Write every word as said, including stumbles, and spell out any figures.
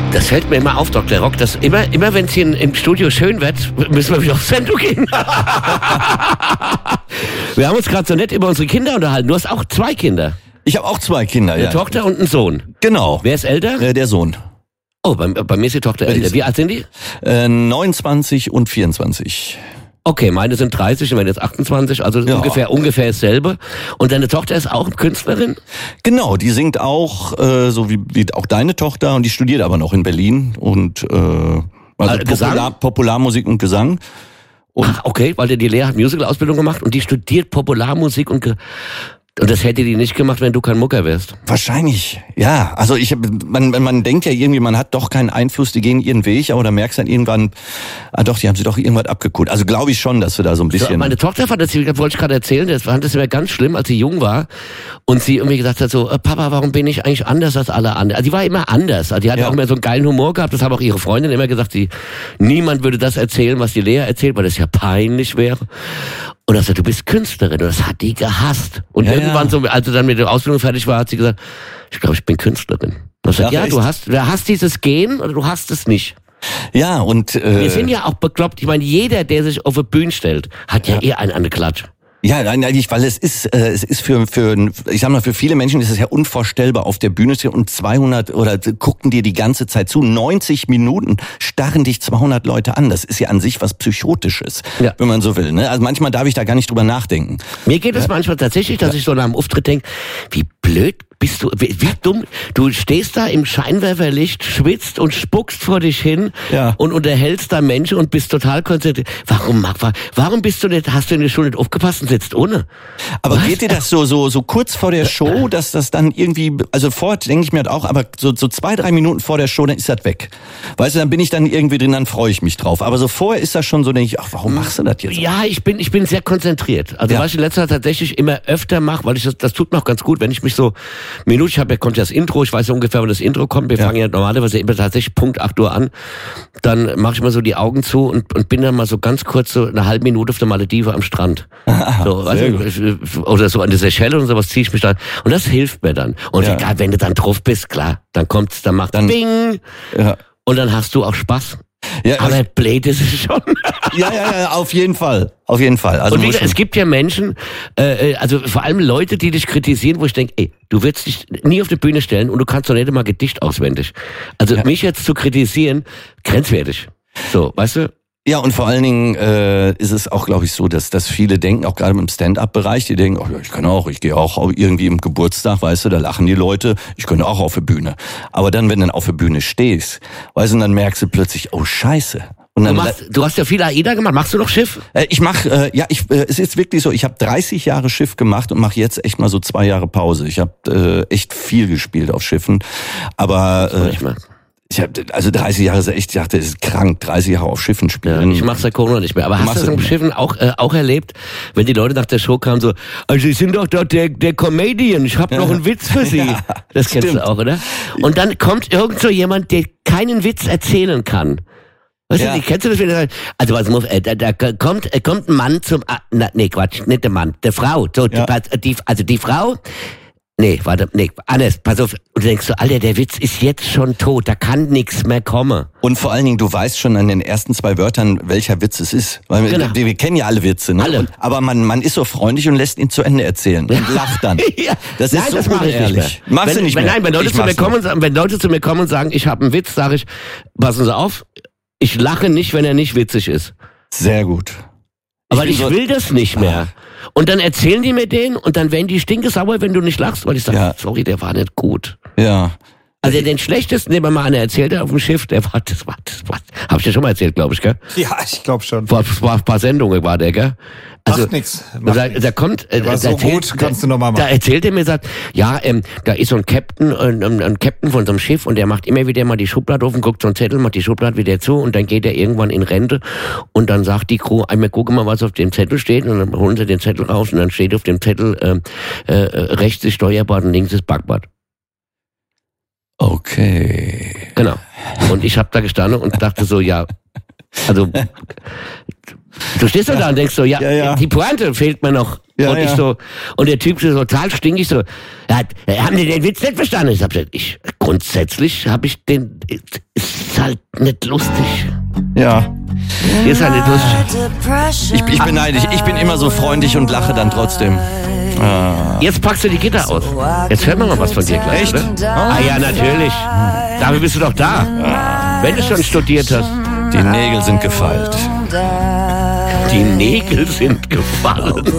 Das fällt mir immer auf, Doktor Rock, dass immer, immer wenn es hier im Studio schön wird, müssen wir wieder auf Sendung gehen. Wir haben uns gerade so nett über unsere Kinder unterhalten. Du hast auch zwei Kinder. Ich habe auch zwei Kinder, Eine ja. Tochter und einen Sohn. Genau. Wer ist älter? Äh, der Sohn. Oh, bei, bei mir ist die Tochter älter. Wie alt sind die? Äh, neunundzwanzig und vierundzwanzig. Okay, meine sind dreißig und meine jetzt achtundzwanzig, also Ja. ungefähr ungefähr dasselbe. Und deine Tochter ist auch Künstlerin? Genau, die singt auch, äh, so wie, wie auch deine Tochter, und die studiert aber noch in Berlin. Und äh, also Äh, Gesang? Popular, Popularmusik und Gesang. Und Ach, okay, weil der die Lehrer hat Musical-Ausbildung gemacht und die studiert Popularmusik und Ge- und das hätte die nicht gemacht, wenn du kein Mucker wärst. wahrscheinlich, ja. Also ich, man, man denkt ja irgendwie, man hat doch keinen Einfluss, die gehen ihren Weg, aber da merkst du dann irgendwann, ah doch, die haben sie doch irgendwas abgeguckt. Also glaube ich schon, dass wir da so ein bisschen... So, meine Tochter fand das, das wollte ich gerade erzählen, das fand das immer ganz schlimm, als sie jung war und sie irgendwie gesagt hat so, äh, Papa, warum bin ich eigentlich anders als alle anderen? Also die war immer anders, also die hat Ja. auch immer so einen geilen Humor gehabt, das haben auch ihre Freundinnen immer gesagt, sie, niemand würde das erzählen, was die Lehrer erzählt, weil das ja peinlich wäre. Und er sagt, du bist Künstlerin. Und das hat die gehasst. Und Ja, irgendwann ja. so, als sie dann mit der Ausbildung fertig war, hat sie gesagt, ich glaube, ich bin Künstlerin. Und ich sagt, Ja, ja, echt? du hast, du hast dieses Gen oder du hast es nicht. Ja, und... Äh, Wir sind ja auch bekloppt. Ich meine, jeder, der sich auf eine Bühne stellt, hat ja, eher einen an der Klatsch. Ja, nein, eigentlich, weil es ist, äh, es ist für, für, ich sag mal, für viele Menschen ist es ja unvorstellbar, auf der Bühne zu stehen und zweihundert oder gucken dir die ganze Zeit zu. neunzig Minuten starren dich zweihundert Leute an. Das ist ja an sich was Psychotisches, Ja. wenn man so will. Ne? Also manchmal darf ich da gar nicht drüber nachdenken. Mir geht es manchmal tatsächlich, dass ich so nach dem Auftritt denke, wie blöd bist du, wie, wie dumm. Du stehst da im Scheinwerferlicht, schwitzt und spuckst vor dich hin Ja. und unterhältst da Menschen und bist total konzentriert. Warum, mach- warum bist du nicht, hast du in der Schule nicht aufgepasst und sitzt ohne? Aber Was? geht dir das so, so, so kurz vor der Show, dass das dann irgendwie, also vorher denke ich mir halt auch, aber so, so zwei, drei Minuten vor der Show, dann ist das weg. Weißt du, dann bin ich dann irgendwie drin, dann freue ich mich drauf. Aber so vorher ist das schon so, denke ich, ach, warum machst du das jetzt? Ja, ich bin, ich bin sehr konzentriert. Also Ja. was ich in letzter Zeit tatsächlich immer öfter mache, weil ich das, das tut mir auch ganz gut, wenn ich mich so Minute, ich habe ja kommt ja das Intro, ich weiß ja ungefähr, wann das Intro kommt. Wir Ja. fangen ja normalerweise immer tatsächlich Punkt acht Uhr an. Dann mache ich mal so die Augen zu und, und bin dann mal so ganz kurz so eine halbe Minute auf der Maledive am Strand. So, weißt sehr du, ich- oder so an der Seychelle und sowas ziehe ich mich dann. Und das hilft mir dann. Und Ja. egal, wenn du dann drauf bist, klar, dann kommt's, dann macht Dann- Bing. Ja. Und dann hast du auch Spaß. Ja, Aber blöd ist es schon. ja, ja, ja, auf jeden Fall. Auf jeden Fall. Also Und wie muss gesagt, es schon- gibt ja Menschen, äh, also vor allem Leute, die dich kritisieren, wo ich denke, ey, du wirst dich nie auf die Bühne stellen und du kannst doch nicht mal Gedicht auswendig. Also Ja. mich jetzt zu kritisieren, grenzwertig. So, weißt du? Ja, und vor allen Dingen äh, ist es auch, glaube ich, so, dass, dass viele denken, auch gerade im Stand-up-Bereich, die denken, oh, ja, ich kann auch, ich gehe auch irgendwie im Geburtstag, weißt du, da lachen die Leute, ich könnte auch auf der Bühne. Aber dann, wenn du dann auf der Bühne stehst, weißt du, und dann merkst du plötzlich, oh Scheiße. Und Du, dann, machst, du hast ja viel AIDA gemacht. Machst du noch Schiff? äh, ich mach, äh, ja, ich, äh, es ist wirklich so, ich habe dreißig Jahre Schiff gemacht und mache jetzt echt mal so zwei Jahre Pause. Ich habe äh, echt viel gespielt auf Schiffen, aber äh, Ich, mach. ich hab, also dreißig Jahre ist echt, ich dachte, das ist krank, dreißig Jahre auf Schiffen Ja, spielen. ich mach's seit Corona nicht mehr. Aber hast Machst du das du im nicht Schiffen auch, äh, auch erlebt, wenn die Leute nach der Show kamen so, also Sie sind doch dort der, der Comedian, ich habe noch einen Witz für Sie. Ja, das kennst stimmt. du auch, oder? Und dann kommt irgend so jemand, der keinen Witz erzählen kann. Weißt Ja. du, kennst du das wieder? Also was muss, äh, da, da kommt, äh, kommt ein Mann zum, ah, na, nee, Quatsch, nicht der Mann, der Frau, so, Ja. die, die, also die Frau, nee, warte, nee, Hannes, pass auf, und du denkst so, Alter, der Witz ist jetzt schon tot, da kann nichts mehr kommen. Und vor allen Dingen, du weißt schon an den ersten zwei Wörtern, welcher Witz es ist. Weil wir, Genau. wir, wir kennen ja alle Witze, ne? Alle. Und, aber man, man ist so freundlich und lässt ihn zu Ende erzählen und lacht dann. Ja. Das Nein, ist so das mach ich nicht mehr. unehrlich. Machst wenn, du nicht wenn, mehr? Nein, wenn Leute, Ich zu mir mach's kommen, noch. und sagen- wenn Leute zu mir kommen und sagen, ich habe einen Witz, sage ich, passen Sie auf, ich lache nicht, wenn er nicht witzig ist. Sehr gut. Aber bin ich, so- will das nicht mehr. Und dann erzählen die mir den und dann werden die stinkesauer, wenn du nicht lachst, weil ich sage, Ja. sorry, der war nicht gut. Ja. Also den schlechtesten, den mir mal einer erzählt hat auf dem Schiff, der war, das war, das war, hab ich dir schon mal erzählt, glaube ich, gell? Ja, ich glaube schon. Vor, vor ein paar Sendungen war der, gell? Also, Macht nix, macht da, nix. da kommt, äh, Der war da so erzählt- gut, kannst du noch mal Da machen. erzählt er mir, sagt, ja, ähm, da ist so ein Captain, ein, ein, ein Captain von so einem Schiff und der macht immer wieder mal die Schublade auf und guckt so einen Zettel, macht die Schublade wieder zu und dann geht er irgendwann in Rente und dann sagt die Crew, einmal gucken mal, was auf dem Zettel steht und dann holen sie den Zettel raus und dann steht auf dem Zettel, ähm, äh, rechts ist Steuerbord und links ist Backbord. Okay. Genau. Und ich hab da gestanden und dachte so, ja, also, du stehst doch da und denkst so, ja, Ja, ja. die Pointe fehlt mir noch. Ja, und ich ja. so, und der Typ so total stinkig so, ja, haben die den Witz nicht verstanden? Ich hab gesagt, ich, grundsätzlich habe ich den, ist halt nicht lustig. Ja. Ist halt nicht lustig. Ich, ich bin neidisch. Ich bin immer so freundlich und lache dann trotzdem. Ah. Jetzt packst du die Gitter aus. Jetzt hören wir mal was von dir gleich. Echt? Oder? Ah ja, natürlich. Dafür bist du doch da. Wenn du schon studiert hast. Die Nägel sind gefeilt. Die Nägel sind gefallen.